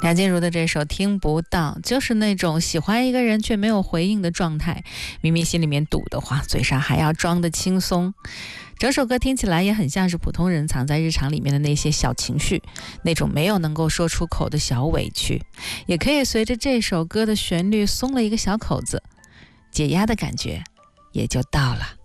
梁静茹的这首听不到，就是那种喜欢一个人却没有回应的状态，明明心里面堵得慌，嘴上还要装得轻松。整首歌听起来也很像是普通人藏在日常里面的那些小情绪，那种没有能够说出口的小委屈，也可以随着这首歌的旋律松了一个小口子，解压的感觉也就到了。